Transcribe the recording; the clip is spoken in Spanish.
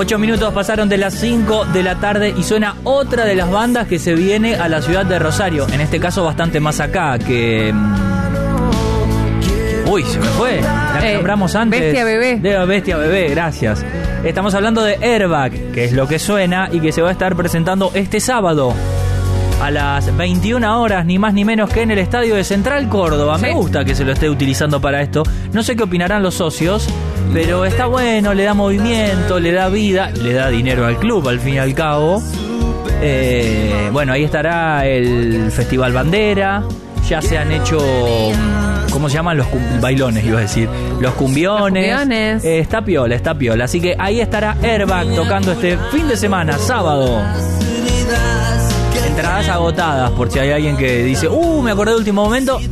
8 minutos pasaron de las 5 de la tarde y suena otra de las bandas que se viene a la ciudad de Rosario. En este caso bastante más acá que... Uy, se me fue. La que nombramos antes. Bestia Bebé. De Bestia Bebé, gracias. Estamos hablando de Airbag, que es lo que suena y que se va a estar presentando este sábado a las 21 horas, ni más ni menos que en el estadio de Central Córdoba. Sí. Me gusta que se lo esté utilizando para esto. No sé qué opinarán los socios, pero está bueno, le da movimiento, le da vida, le da dinero al club, al fin y al cabo. Bueno, ahí estará el Festival Bandera. Ya se han hecho... ¿Cómo se llaman? Los bailones, iba a decir. Los cumbiones. Está piola. Así que ahí estará Airbag tocando este fin de semana, sábado. Entradas agotadas, por si hay alguien que dice, me acordé de último momento.